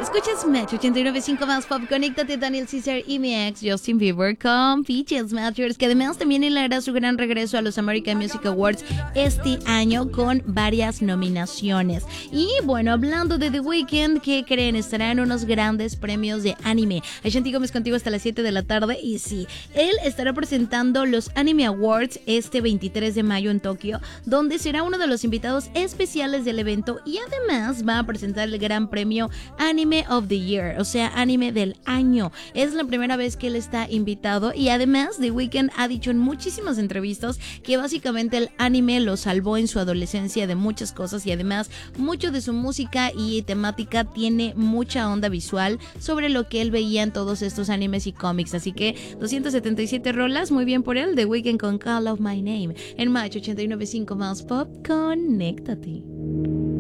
Escuchas Match 89.5 más Pop. Conéctate, Daniel Caesar y mi ex Justin Bieber con Peaches Matchers, que además también hará su gran regreso a los American Music Awards este año con varias nominaciones. Y bueno, hablando de The Weeknd, ¿qué creen? Estará en unos grandes premios de anime. Ashanti Gómez contigo hasta las 7 de la tarde. Y sí, él estará presentando los Anime Awards este 23 de mayo en Tokio, donde será uno de los invitados especiales del evento y además va a presentar el gran premio Anime of the Year, o sea, anime del año. Es la primera vez que él está invitado y además The Weeknd ha dicho en muchísimas entrevistas que básicamente el anime lo salvó en su adolescencia de muchas cosas y además mucho de su música y temática tiene mucha onda visual sobre lo que él veía en todos estos animes y cómics. Así que 277 rolas, muy bien por él. The Weeknd con Call of My Name en Match 89.5 más Pop. Conéctate.